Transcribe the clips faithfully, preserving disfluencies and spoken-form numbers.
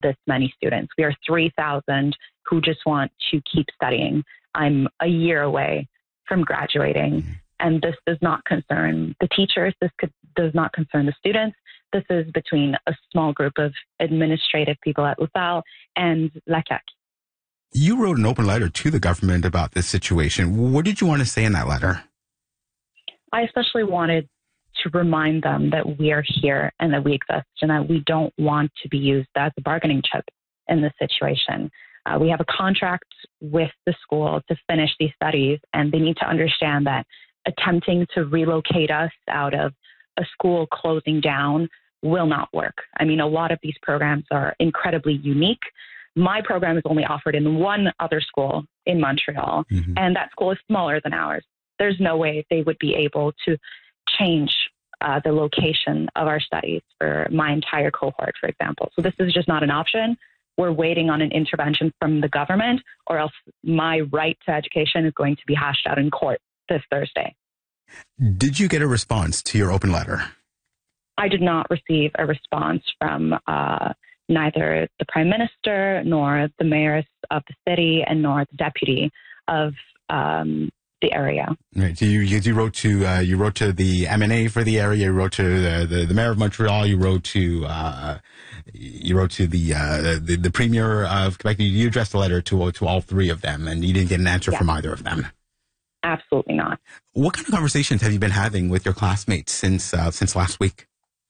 this many students. We are three thousand who just want to keep studying. I'm a year away from graduating, and this does not concern the teachers. This could, does not concern the students. This is between a small group of administrative people at LaSalle and La C A Q. You wrote an open letter to the government about this situation. What did you want to say in that letter? I especially wanted to remind them that we are here and that we exist and that we don't want to be used as a bargaining chip in this situation. Uh, we have a contract with the school to finish these studies, and they need to understand that attempting to relocate us out of a school closing down will not work. I mean, a lot of these programs are incredibly unique. My program is only offered in one other school in Montreal, mm-hmm. and that school is smaller than ours. There's no way they would be able to change uh, the location of our studies for my entire cohort, for example. So this is just not an option. We're waiting on an intervention from the government, or else my right to education is going to be hashed out in court this Thursday. Did you get a response to your open letter? I did not receive a response from uh, neither the Prime Minister nor the mayors of the city and nor the deputy of um, the area. Right. So you, you, you wrote to uh, you wrote to the M N A for the area. You wrote to the, the, the mayor of Montreal. You wrote to uh, you wrote to the, uh, the the premier of Quebec. You addressed a letter to to all three of them, and you didn't get an answer yeah. from either of them. Absolutely not. What kind of conversations have you been having with your classmates since uh, since last week?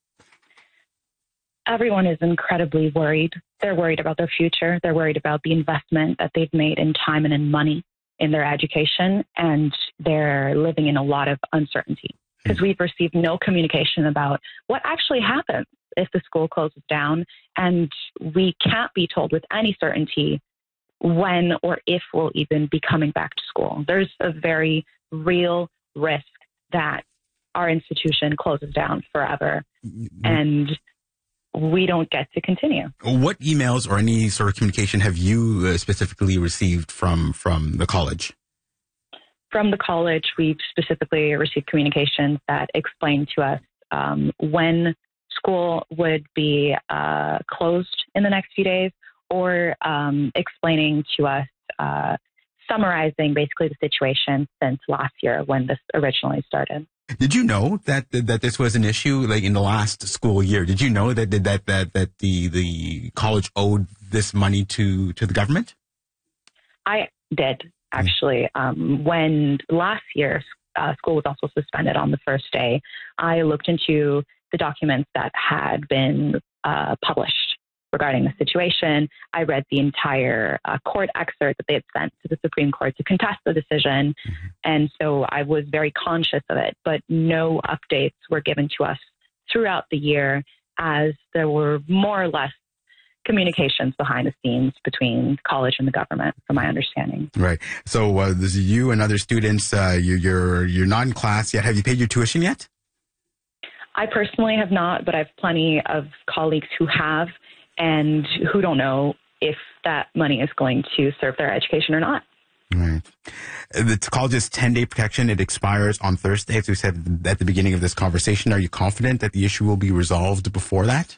Everyone is incredibly worried. They're worried about their future. They're worried about the investment that they've made in time and in money in their education, and they're living in a lot of uncertainty because mm-hmm. we've received no communication about what actually happens if the school closes down, and we can't be told with any certainty when or if we'll even be coming back to school. There's a very real risk that our institution closes down forever, mm-hmm. and we don't get to continue. What emails or any sort of communication have you uh, specifically received from from the college? From the college, we've specifically received communications that explain to us um, when school would be uh, closed in the next few days, or um, explaining to us, uh, summarizing basically the situation since last year when this originally started. Did you know that that this was an issue like in the last school year? Did you know that that that that the the college owed this money to to the government? I did actually. Um, when last year uh, school was also suspended on the first day, I looked into the documents that had been uh, published regarding the situation. I read the entire uh, court excerpt that they had sent to the Supreme Court to contest the decision. Mm-hmm. And so I was very conscious of it, but no updates were given to us throughout the year, as there were more or less communications behind the scenes between college and the government, from my understanding. Right. So uh, this is you and other students, uh, you, you're, you're not in class yet. Have you paid your tuition yet? I personally have not, but I have plenty of colleagues who have, and who don't know if that money is going to serve their education or not. Right. The college's ten-day protection, it expires on Thursday, as we said at the beginning of this conversation. Are you confident that the issue will be resolved before that?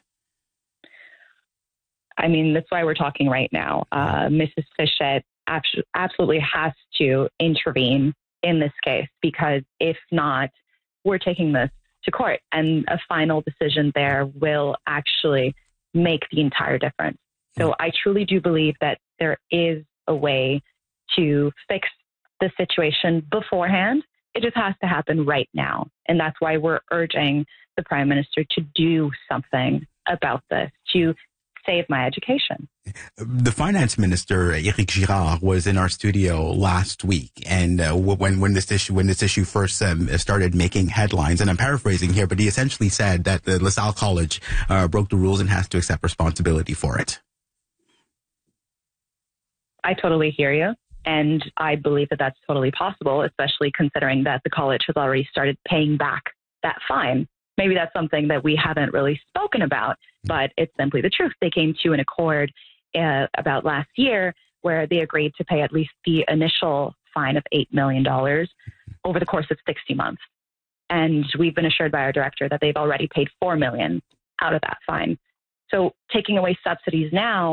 I mean, that's why we're talking right now. Uh, Missus Fichette absolutely has to intervene in this case, because if not, we're taking this to court, and a final decision there will actually make the entire difference. So I truly do believe that there is a way to fix the situation beforehand. It just has to happen right now. And that's why we're urging the Prime Minister to do something about this, to save my education. The Finance Minister, Éric Girard, was in our studio last week, and uh, when when this issue when this issue first um, started making headlines, and I'm paraphrasing here, but he essentially said that the LaSalle College uh, broke the rules and has to accept responsibility for it. I totally hear you, and I believe that that's totally possible, especially considering that the college has already started paying back that fine. Maybe that's something that we haven't really spoken about, but it's simply the truth. They came to an accord uh, about last year where they agreed to pay at least the initial fine of eight million dollars over the course of sixty months. And we've been assured by our director that they've already paid four million dollars out of that fine. So taking away subsidies now